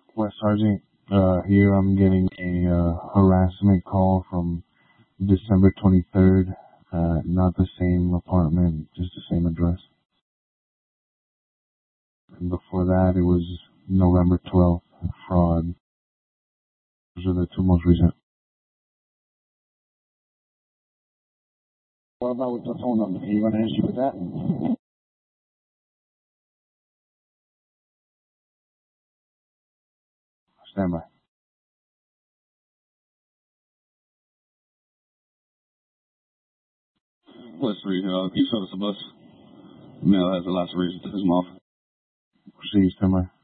West Sergeant, here I'm getting a harassment call from December 23rd. Not the same apartment, just the same address. And before that, it was November 12th, fraud. Those are the two most recent. What about with the phone number? Are you going to issue with that? Stand by. West Street, you showed us a bus. Male has a laceration to his mouth. See you, stand by.